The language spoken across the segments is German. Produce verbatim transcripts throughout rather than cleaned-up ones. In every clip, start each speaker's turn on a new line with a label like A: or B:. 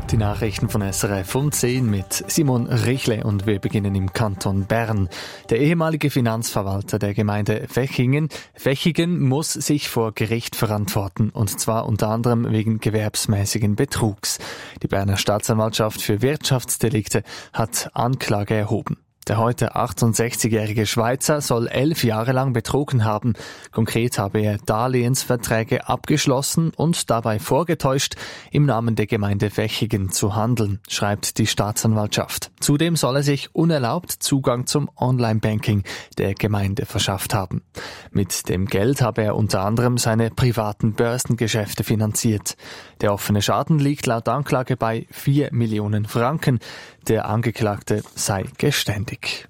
A: Die Nachrichten von S R F um zehn mit Simon Richle und wir beginnen im Kanton Bern. Der ehemalige Finanzverwalter der Gemeinde Vechigen, Vechigen muss sich vor Gericht verantworten, und zwar unter anderem wegen gewerbsmäßigen Betrugs. Die Berner Staatsanwaltschaft für Wirtschaftsdelikte hat Anklage erhoben. Der heute achtundsechzigjährige Schweizer soll elf Jahre lang betrogen haben. Konkret habe er Darlehensverträge abgeschlossen und dabei vorgetäuscht, im Namen der Gemeinde Vechigen zu handeln, schreibt die Staatsanwaltschaft. Zudem soll er sich unerlaubt Zugang zum Online-Banking der Gemeinde verschafft haben. Mit dem Geld habe er unter anderem seine privaten Börsengeschäfte finanziert. Der offene Schaden liegt laut Anklage bei vier Millionen Franken. Der Angeklagte sei geständig.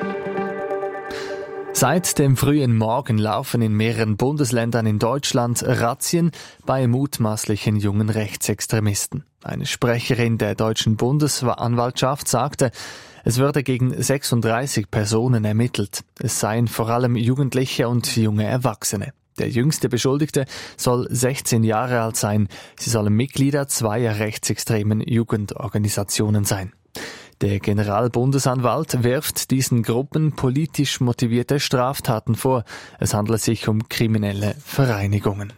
A: Seit dem frühen Morgen laufen in mehreren Bundesländern in Deutschland Razzien bei mutmaßlichen jungen Rechtsextremisten. Eine Sprecherin der deutschen Bundesanwaltschaft sagte, es würde gegen sechsunddreißig Personen ermittelt. Es seien vor allem Jugendliche und junge Erwachsene. Der jüngste Beschuldigte soll sechzehn Jahre alt sein. Sie sollen Mitglieder zweier rechtsextremen Jugendorganisationen sein. Der Generalbundesanwalt wirft diesen Gruppen politisch motivierte Straftaten vor. Es handelt sich um kriminelle Vereinigungen.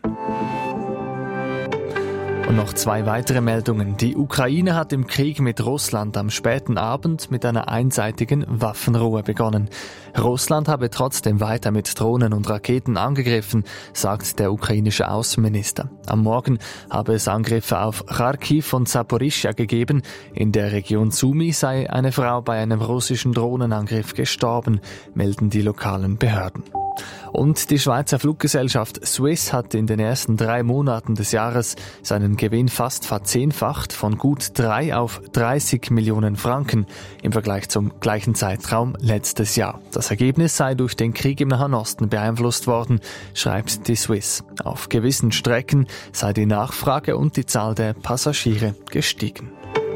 A: Und noch zwei weitere Meldungen. Die Ukraine hat im Krieg mit Russland am späten Abend mit einer einseitigen Waffenruhe begonnen. Russland habe trotzdem weiter mit Drohnen und Raketen angegriffen, sagt der ukrainische Außenminister. Am Morgen habe es Angriffe auf Kharkiv und Saporischschja gegeben. In der Region Sumy sei eine Frau bei einem russischen Drohnenangriff gestorben, melden die lokalen Behörden. Und die Schweizer Fluggesellschaft Swiss hat in den ersten drei Monaten des Jahres seinen Gewinn fast verzehnfacht, von gut drei auf dreißig Millionen Franken im Vergleich zum gleichen Zeitraum letztes Jahr. Das Ergebnis sei durch den Krieg im Nahen Osten beeinflusst worden, schreibt die Swiss. Auf gewissen Strecken sei die Nachfrage und die Zahl der Passagiere gestiegen.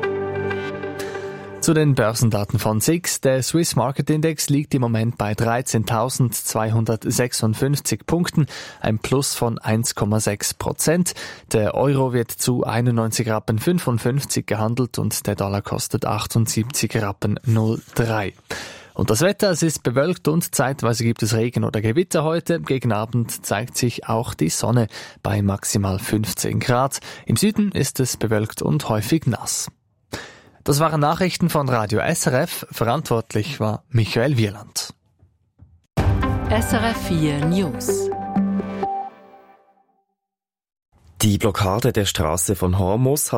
A: Zu den Börsendaten von S I X. Der Swiss Market Index liegt im Moment bei dreizehntausendzweihundertsechsundfünfzig Punkten, ein Plus von eins Komma sechs Prozent. Der Euro wird zu einundneunzig Rappen fünfundfünfzig gehandelt und der Dollar kostet achtundsiebzig Rappen null Komma drei. Und das Wetter, es ist bewölkt und zeitweise gibt es Regen oder Gewitter heute. Gegen Abend zeigt sich auch die Sonne bei maximal fünfzehn Grad. Im Süden ist es bewölkt und häufig nass. Das waren Nachrichten von Radio S R F. Verantwortlich war Michael Wieland.
B: S R F vier News.
C: Die Blockade der Straße von Hormuz hat